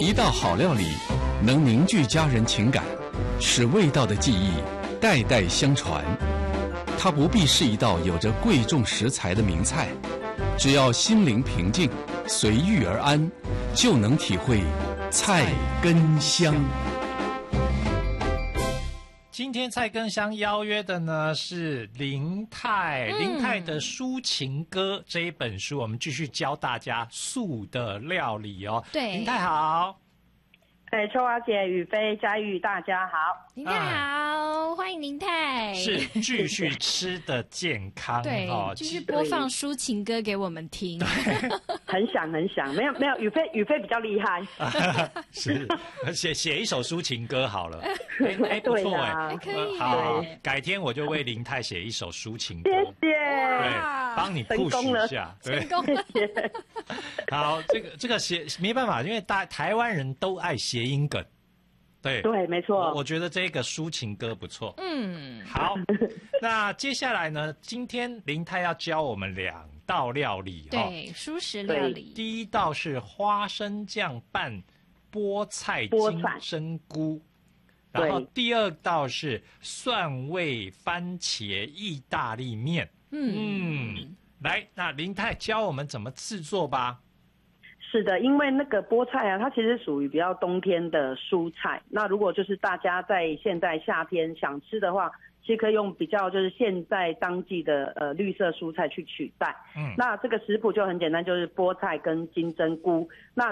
一道好料理能凝聚家人情感，使味道的记忆代代相传。它不必是一道有着贵重食材的名菜，只要心灵平静，随遇而安，就能体会菜根香。 今天菜根香邀约的呢是林太，林太的《抒情歌》这一本书，我们继续教大家素的料理哦。 对， 林太好。 秋华姐、宇飞、佳玉，大家好。 林太好，欢迎林太。 是继续吃的健康， 对，继续播放抒情歌给我们听。 很想，没有，宇飞比较厉害。 是，写一首抒情歌好了。不错可以。 好，改天我就为林太写一首抒情歌。 谢谢。 对，帮你 push 一下。 成功了。 好，这个写没办法，因为台湾人都爱谐音梗。对， 没错。 我觉得这个抒情歌不错。好，那接下来呢？今天林太要教我们2道料理。 对，蔬食料理。 第一道是花生酱拌菠菜金针菇，然后第2道是蒜味番茄意大利面。来，那林太教我们怎么制作吧。 是的，因为那个菠菜啊，它其实属于比较冬天的蔬菜。那如果就是大家在现在夏天想吃的话，其实可以用比较就是现在当季的绿色蔬菜去取代。那这个食谱就很简单，就是菠菜跟金针菇。那